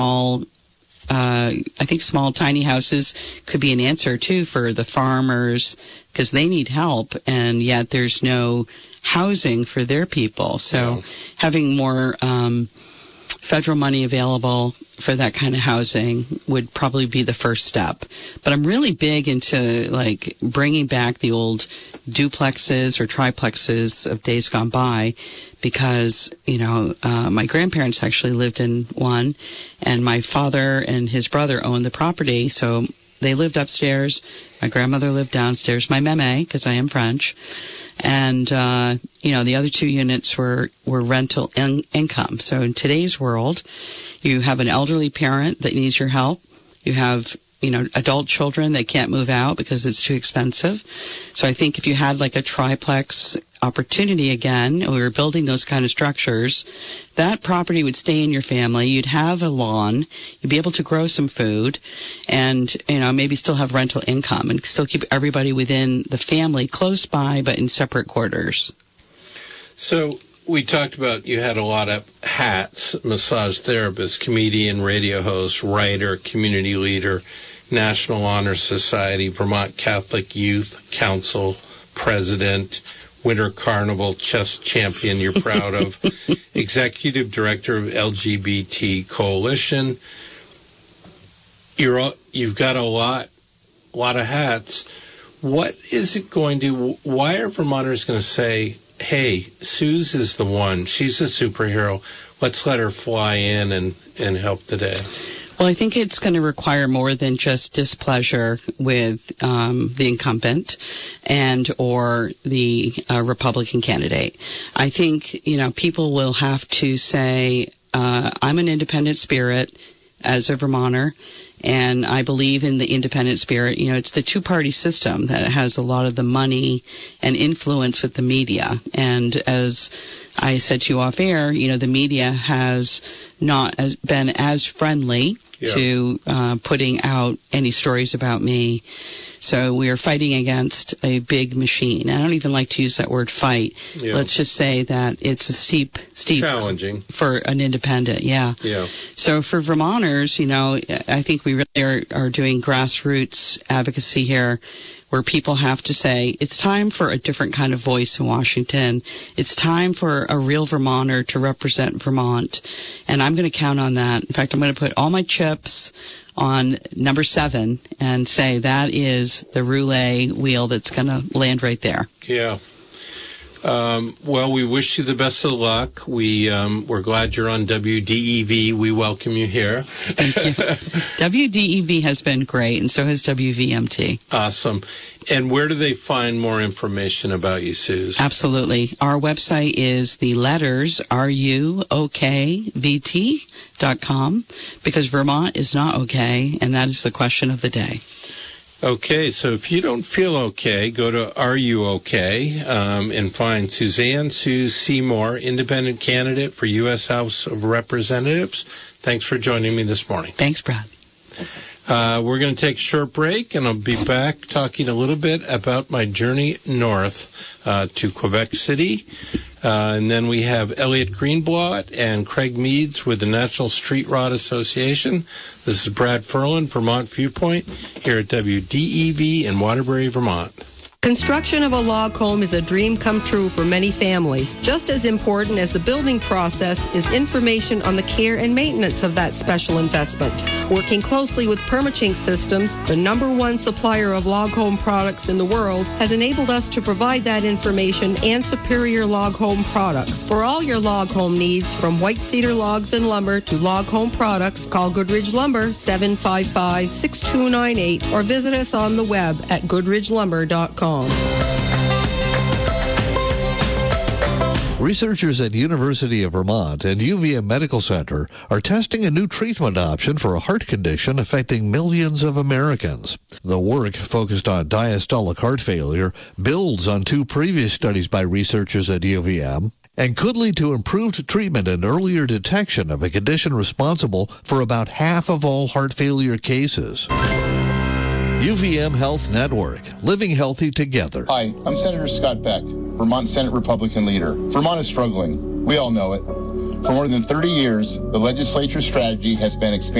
small, I think small tiny houses could be an answer too for the farmers, because they need help, and yet there's no housing for their people. So having more federal money available for that kind of housing would probably be the first step. But I'm really big into like bringing back the old duplexes or triplexes of days gone by, because, you know, my grandparents actually lived in one, and my father and his brother owned the property, so they lived upstairs. My grandmother lived downstairs, my meme, because I am French. And, you know, the other two units were rental income. So in today's world, you have an elderly parent that needs your help. You have, you know, adult children that can't move out because it's too expensive. So I think if you had like a triplex opportunity again, and we were building those kind of structures, that property would stay in your family. You'd have a lawn. You'd be able to grow some food and, you know, maybe still have rental income and still keep everybody within the family close by but in separate quarters. So we talked about you had a lot of hats: massage therapist, comedian, radio host, writer, community leader, National Honor Society, Vermont Catholic Youth Council president, Winter Carnival chess champion you're proud of, executive director of LGBT Coalition. You've got a lot of hats. What is it going to, why are Vermonters going to say, hey, Suze is the one, she's a superhero, let's let her fly in and help the day? Well, I think it's going to require more than just displeasure with the incumbent and or the Republican candidate. I think, you know, people will have to say, I'm an independent spirit as a Vermonter, and I believe in the independent spirit. You know, it's the two-party system that has a lot of the money and influence with the media. And as I said to you off air, you know, the media has not been as friendly to putting out any stories about me. So we are fighting against a big machine. I don't even like to use that word fight. Yeah. Let's just say that it's a steep challenging for an independent. Yeah. So for Vermonters, you know, I think we really are doing grassroots advocacy here, where people have to say, it's time for a different kind of voice in Washington. It's time for a real Vermonter to represent Vermont. And I'm going to count on that. In fact, I'm going to put all my chips on number 7 and say that is the roulette wheel that's going to land right there. Yeah. Well, we wish you the best of luck. We're glad you're on WDEV. We welcome you here. Thank you. WDEV has been great, and so has WVMT. Awesome. And where do they find more information about you, Suze? Absolutely. Our website is the letters RUOKVT.com, because Vermont is not okay, and that is the question of the day. Okay, so if you don't feel okay, go to Are You Okay and find Suzanne Suze Seymour, independent candidate for U.S. House of Representatives. Thanks for joining me this morning. Thanks, Brad. We're going to take a short break, and I'll be back talking a little bit about my journey north to Quebec City. And then we have Elliot Greenblatt and Craig Meads with the National Street Rod Association. This is Brad Ferlin, Vermont Viewpoint, here at WDEV in Waterbury, Vermont. Construction of a log home is a dream come true for many families. Just as important as the building process is information on the care and maintenance of that special investment. Working closely with Permachink Systems, the #1 supplier of log home products in the world, has enabled us to provide that information and superior log home products. For all your log home needs, from white cedar logs and lumber to log home products, call Goodridge Lumber 755-6298 or visit us on the web at goodridgelumber.com. Researchers at University of Vermont and UVM Medical Center are testing a new treatment option for a heart condition affecting millions of Americans. The work, focused on diastolic heart failure, builds on 2 previous studies by researchers at UVM and could lead to improved treatment and earlier detection of a condition responsible for about half of all heart failure cases. UVM Health Network, living healthy together. Hi, I'm Senator Scott Beck, Vermont Senate Republican leader. Vermont is struggling. We all know it. For more than 30 years, the legislature's strategy has been expanded